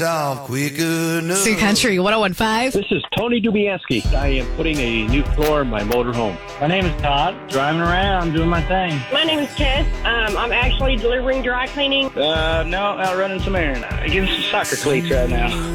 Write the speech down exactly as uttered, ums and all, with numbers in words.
Off quicker enough. Sioux Country one oh one five. This is Tony Dubianski. I am putting a new floor in my motorhome. My name is Todd. Driving around, doing my thing. My name is Tess. Um, I'm actually delivering dry cleaning. Uh, no, out running some errands. Getting some soccer cleats right now.